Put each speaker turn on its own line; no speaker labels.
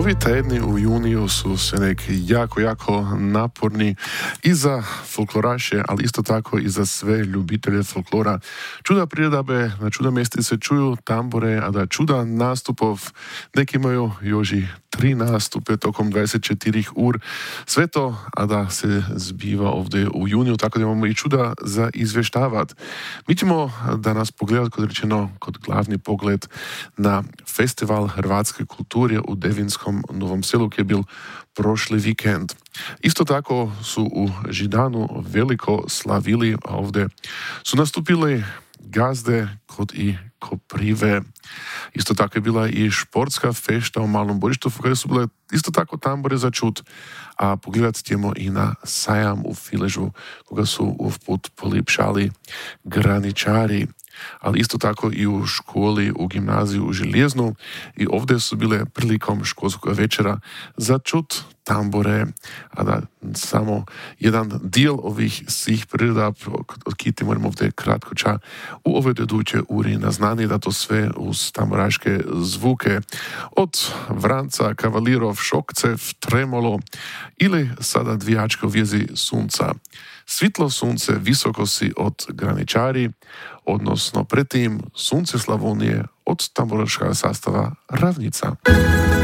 Ovi tjedni u juniju su se neki jako naporni i za folkloraše, ali isto tako i za sve ljubitelje folklora. Čuda priredbe, na čuda mjesti se čuju tambore, a da čuda nastupov, neki imaju još i 3 nastupe tokom 24 ur. Sve to, a da se zbiva ovdje u juniju, tako da imamo i čuda za izvještavat. Mi ćemo danas pogledati, kod rečeno, kod glavni pogled na Festival hrvatske kulture u Devinskom Novom Selu, koji je bil prošli vikend. Isto tako su u Židanu veliko slavili, a ovdje su nastupili gazde kod i Koprive. Isto tako je bila i športska fešta u Malom Borištovu, kada su bile isto tako tambore za čut, a pogledat ćemo i na sajam u Filežu, koga su uvput polipšali graničari, ali isto tako i u školi, u gimnaziju u Željeznu, i ovdje su bile prilikom školskog večera za čut tambore, a da samo jedan dijel ovih svih priredab, od kiti moramo ovdje kratko ča u ove doduće uri naznani, da to sve uz tamboraške zvuke od Vranca, Kavalirov, Šokcev, Tremolo ili sada dvijačke u vjezi sunca. Svitlo sunce visoko si od graničari, odnosno pretim sunce Slavonije od tamburaškega sastava Ravnica.